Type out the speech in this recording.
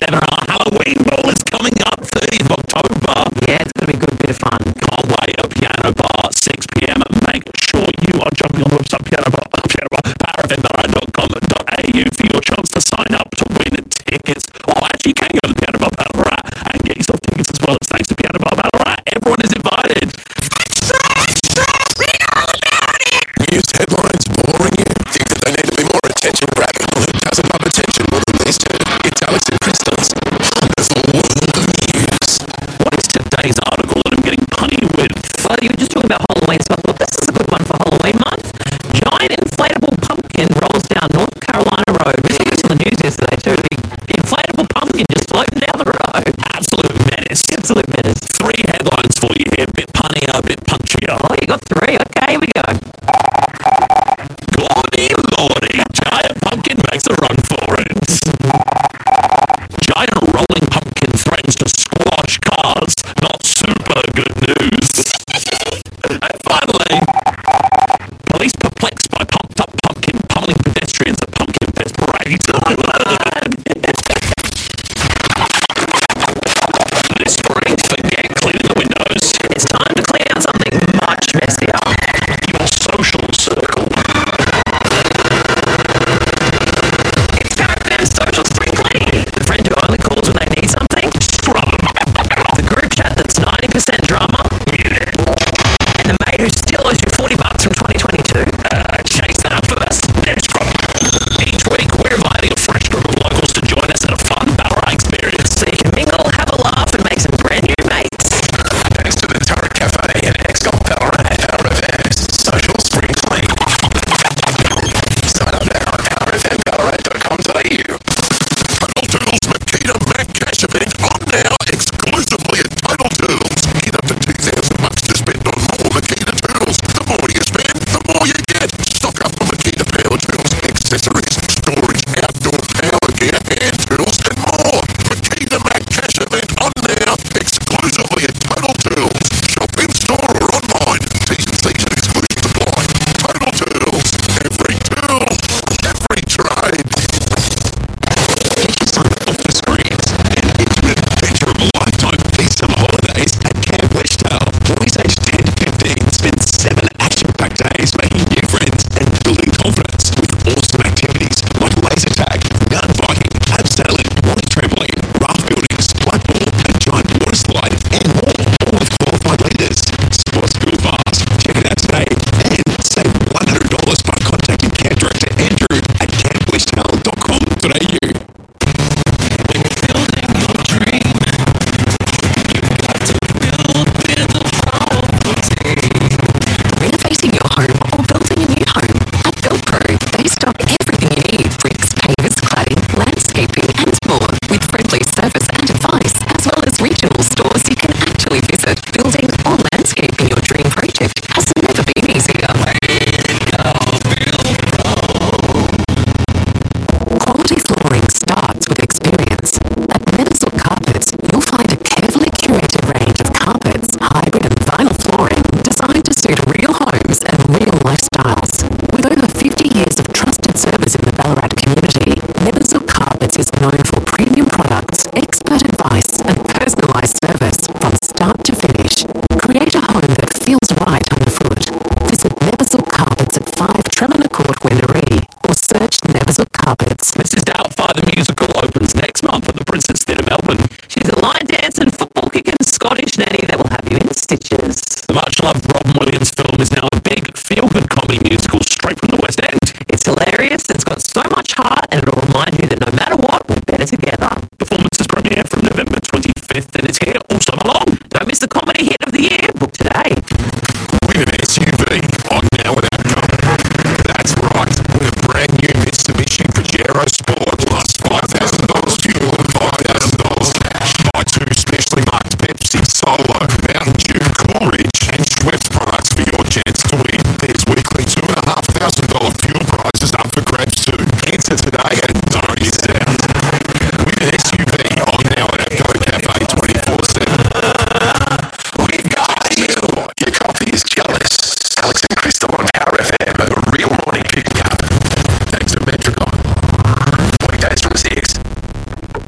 And our Halloween ball is coming up 30th of October. Yeah, it's going to be a good bit of fun. Can't wait at Piano Bar, 6 p.m. Make sure you are jumping on the website powerfm.com.au for your chance to sign up to win tickets. Or actually, you can go to Piano Bar Ballarat and get yourself tickets as well. It's thanks to Piano Bar Ballarat. Everyone is invited. News headlines boring you? Think that they need to be more attention-grabbing? Well, who doesn't love attention more than these two? It's Alex and Crystal's Wonderful World of News. What is today's article that I'm getting punny with? Well, you were just talking about Halloween, so I thought this is a good one for Halloween month. Giant inflatable pumpkin rolls down North Carolina Road. We saw this on the news yesterday too. The inflatable pumpkin just floating down the road. Absolute menace. Absolute menace. 3 headlines for you here. A bit punnier, a bit punchier. Oh, you got 3. Okay, here we go. Lordy, giant pumpkin makes a run for it. Giant rolling pumpkin threatens to squash cars. Not super good news. And finally, police perplexed by pumped up pumpkin pummeling pedestrians at Pumpkin Fest parade. This spring, forget cleaning the windows. It's time to clean out something much messier. Your social circle. It's Powerfm's social spring cleaning. The friend who only calls when they need something. Scrub. The group chat that's 90% drama. And the mate who still owes you $40 from 2022. Chase that up first. Then scrub. Each week, we're inviting a fresh group of locals to join us in a fun Ballarat experience. So you can mingle, have a laugh, and make some brand new mates. Thanks to the Turret Cafe and X-Golf Ballarat, PowerFM's Social Spring Clean. Sign up now at powerfmballarat.com.au. Total Tools Makita Mac Cash event on now, exclusively at Total Tools. Get up to $2,000 to spend on more Makita tools. The more you spend, the more you get. Stock up on Makita power tools, accessories, storage, outdoor power gear, hand tools, and more. Makita Mac Cash event on now, exclusively at Total Tools. Shop in store or online. T's and C's and exclusions apply. Total Tools. Every tool, every trade. Get your son off the screens. An intimate adventure of a lifetime. These summer holidays at Camp Westdale. Boys aged 10 to 15 spend 7 action-packed days making new friends and building confidence with awesome activities like laser tag, mountain biking, abseiling, water trampoline, raft buildings, white ball, a giant water slide, and more. All with qualified leaders. Sports school fast. Check it out today and save $100 by contacting Camp Director Andrew at campwestdale.com.au. Renovating your home or building a new home? At BuildPro, they stock everything you need: bricks, pavers, cladding, landscaping, and more. With friendly service and advice, as well as regional stores you can actually visit. Building or landscaping your dream project has never been easier. Quality flooring starts with experience. At Metasol Carpets, you'll find a carefully curated range of carpets, hybrid and vinyl flooring designed to suit real homes and real lifestyles. With over 50 years of trusted service in the Ballarat community, Metasol Carpets is known for premium products, expert advice, and personalised service from start to finish. Create a home that feels right underfoot. Visit Metasol Carpets at 5 Trelana Court, Wendouree, or search Metasol Carpets. Mrs. Doubtfire the musical opens next month at the Princess Theatre, Melbourne. She's a line dancer and football kicking Scottish nanny that will have you in stitches. The much-loved Robin Williams film is now a big feel-good comedy musical straight from the West End. It's hilarious, it's got so much heart, and it'll remind you that no matter what, we're better together. Performances premiere from November 25th and it's here all summer long. Don't miss the comedy hit of the year. Book today. Win an SUV on now at Atco. That's right. With a brand new Mitsubishi Pajero Sport plus $5,000 fuel and $5,000 cash. Buy 2 specially marked Pepsi, Solo, Mountain Dew, Coolidge, and Schweppes products for your chance to win. There's weekly $2,500 fuel prizes up for grabs too. Enter today and don't miss out. Win an SUV on now at Atco Cafe 24/7. We've got you. Your coffee is jealous. Alex and Crystal